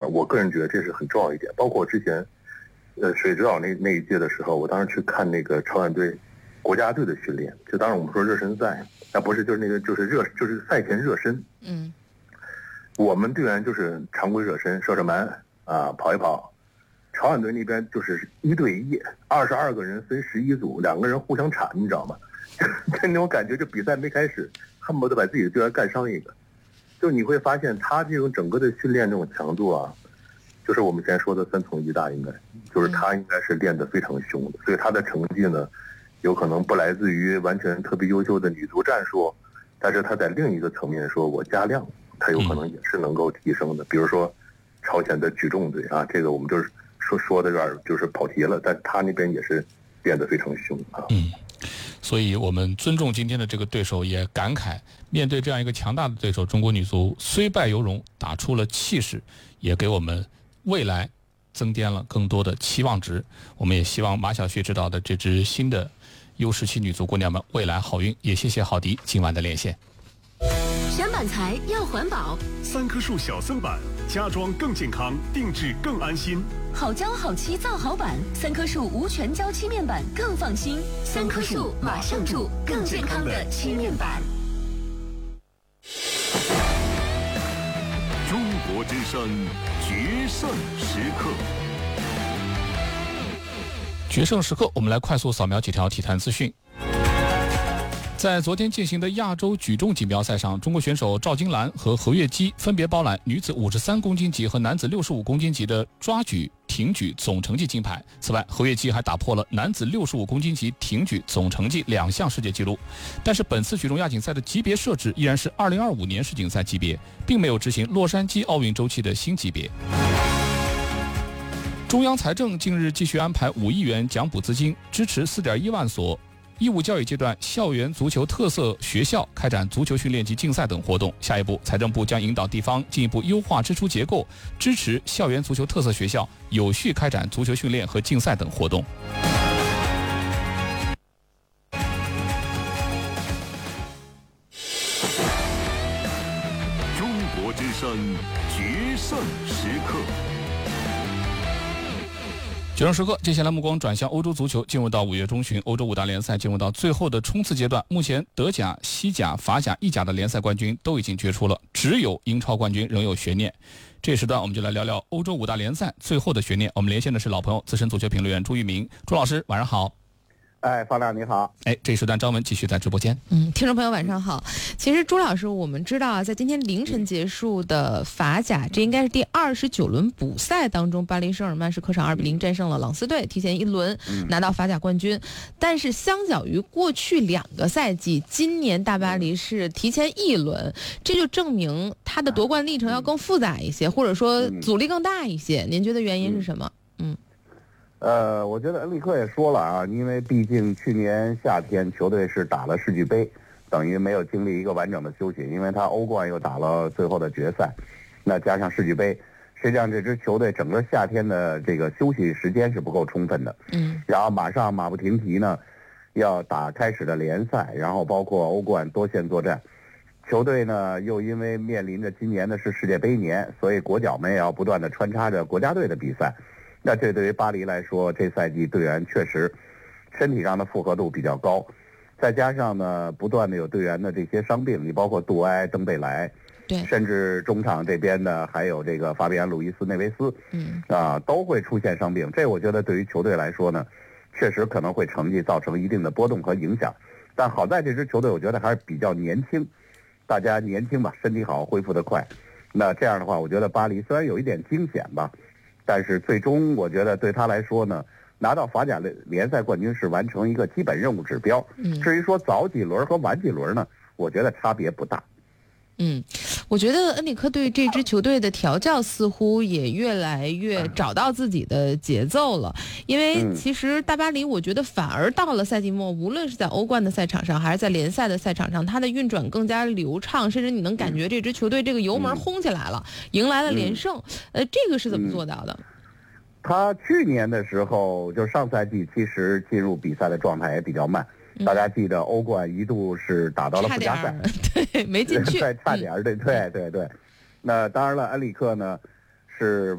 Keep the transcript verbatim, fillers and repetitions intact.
我个人觉得这是很重要一点。包括之前，呃，水指导那那一届的时候，我当时去看那个朝鲜队国家队的训练，就当然我们说热身赛，那不是就是那个就是热就是赛前热身。 嗯， 我们队员就是常规热身，射射门啊，跑一跑。朝鲜队那边就是一对一，二十二个人分十一组，两个人互相铲，你知道吗？就那种感觉，就比赛没开始，恨不得把自己的队员干伤一个。就你会发现他这种整个的训练这种强度啊，就是我们前说的三从一大，应该就是他应该是练得非常凶的，所以他的成绩呢，有可能不来自于完全特别优秀的女足战术，但是他在另一个层面说，我加量，他有可能也是能够提升的。比如说朝鲜的举重队啊，这个我们就是说说的有点就是跑题了，但他那边也是练得非常凶啊。 嗯。所以我们尊重今天的这个对手，也感慨面对这样一个强大的对手，中国女足虽败犹荣，打出了气势，也给我们未来增添了更多的期望值。我们也希望马晓旭指导的这支新的 U 十七 女足姑娘们未来好运。也谢谢郝迪今晚的连线。 选板材要环保， 三棵树小僧板，家装更健康，定制更安心。 好胶好漆造好板，三棵树无全胶漆面板更放心。三棵树马上住更健康的漆面板。 中国之声决胜时刻。 决胜时刻，我们来快速扫描几条体坛资讯。在昨天进行的亚洲举重锦标赛上，中国选手赵金兰和何月姬分别包揽女子五十三公斤级和男子六十五公斤级的抓举、挺举总成绩金牌。此外，何月姬还打破了男子六十五公斤级挺举总成绩两项世界纪录。但是本次举重亚锦赛的级别设置依然是二零二五年世锦赛级别，并没有执行洛杉矶奥运周期的新级别。中央财政近日继续安排五亿元奖补资金，支持四点一万所义务教育阶段校园足球特色学校开展足球训练及竞赛等活动。下一步，财政部将引导地方进一步优化支出结构，支持校园足球特色学校有序开展足球训练和竞赛等活动。 中国之声决胜时刻。 决胜时刻，接下来目光转向欧洲足球，进入到五月中旬，欧洲五大联赛进入到最后的冲刺阶段。目前德甲、西甲、法甲、意甲的联赛冠军都已经决出了，只有英超冠军仍有悬念。这时段我们就来聊聊欧洲五大联赛最后的悬念。我们连线的是老朋友资深足球评论员朱玉明，朱老师晚上好。 哎，方亮你好。 哎，这一时段张文继续在直播间。 嗯，听众朋友晚上好。其实朱老师，我们知道啊，在今天凌晨结束的法甲，这应该是第二十九轮补赛当中，巴黎圣日耳曼是客场二比零战胜了朗斯队，提前一轮拿到法甲冠军。但是相较于过去两个赛季，今年大巴黎是提前一轮，这就证明他的夺冠历程要更复杂一些，或者说阻力更大一些。您觉得原因是什么？嗯。 呃，我觉得恩里克也说了啊，因为毕竟去年夏天球队是打了世俱杯，等于没有经历一个完整的休息，因为他欧冠又打了最后的决赛，那加上世俱杯，实际上这支球队整个夏天的这个休息时间是不够充分的。 嗯， 然后马上马不停蹄呢，要打开始的联赛，然后包括欧冠多线作战，球队呢又因为面临着今年的是世界杯年，所以国脚们也要不断的穿插着国家队的比赛。那这对于巴黎来说，这赛季队员确实身体上的负荷度比较高，再加上呢不断的有队员的这些伤病，你包括杜埃、登贝莱， 对， 甚至中场这边呢还有这个法比安·路易斯·内维斯， 嗯啊都会出现伤病。这我觉得对于球队来说呢，确实可能会成绩造成一定的波动和影响。但好在这支球队我觉得还是比较年轻，大家年轻吧，身体好，恢复得快。那这样的话，我觉得巴黎虽然有一点惊险吧，但是最终我觉得对他来说呢，拿到法甲联赛冠军是完成一个基本任务指标。 嗯， 至于说早几轮和晚几轮呢，我觉得差别不大。 嗯，我觉得恩里克对这支球队的调教似乎也越来越找到自己的节奏了。因为其实大巴黎，我觉得反而到了赛季末，无论是在欧冠的赛场上，还是在联赛的赛场上，它的运转更加流畅，甚至你能感觉这支球队这个油门轰起来了，迎来了连胜。呃，这个是怎么做到的？ 他去年的时候，就上赛季，其实进入比赛的状态也比较慢。大家记得欧冠一度是打到了附加赛， 对，没进去， 对，差点，对对对对。那当然了，恩里克呢是